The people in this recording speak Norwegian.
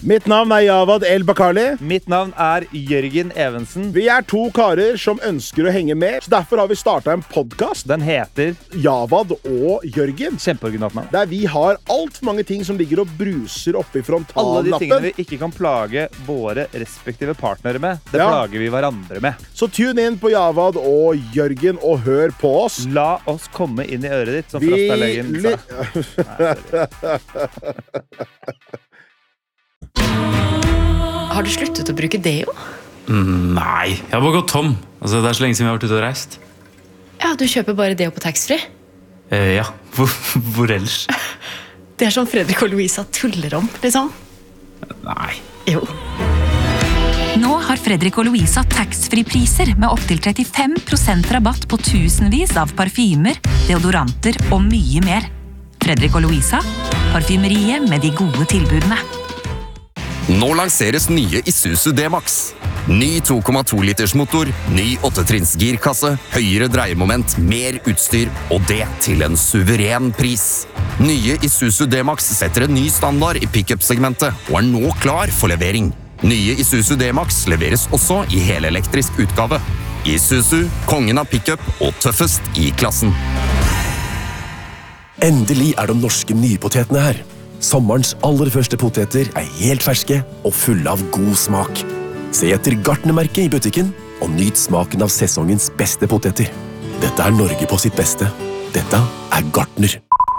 Mitt navn Javad El-Bakali. Mitt navn Jørgen Evensen. Vi 2 karer som ønsker å henge med, så derfor har vi startet en podcast. Den heter Javad og Jørgen. Kjempeoriginalt navn. Der vi har alt for mange ting som ligger og bruser oppe i frontallappen. Alle de tingene vi ikke kan plage våre respektive partnere med, det plager vi hverandre med. Så tune inn på Javad og Jørgen og hør på oss. La oss komme inn i øret ditt, som Frastalegen sa. Har du sluttet å bruke deo? Nei, jeg har bare gått tom. Altså, det så lenge siden vi har vært ute og reist. Ja, du kjøper bare deo på taxfree. Ja, hvor ellers? Det som Fredrik og Louisa tuller om, liksom. Nei. Jo. Nå har Fredrik og Louisa taxfree-priser med opp til 35% rabatt på tusenvis av parfymer, deodoranter og mye mer. Fredrik og Louisa, parfymeriet med de gode tilbudene. Nå lanseres nye Isuzu D-Max. Ny 2,2 liters motor, ny 8-trinns girkasse, høyere dreiemoment, mer utstyr, og det til en suveren pris. Nye Isuzu D-Max setter en ny standard i pick-up-segmentet, og nå klar for levering. Nye Isuzu D-Max leveres også i helelektrisk utgave. Isuzu, kongen av pick-up og tøffest i klassen. Endelig de norske nypotetene her. Sommerens aller første poteter helt ferske og fulle av god smak. Se etter Gartnermerket i butikken, og nyt smaken av sesongens beste poteter. Dette Norge på sitt beste. Dette Gartner.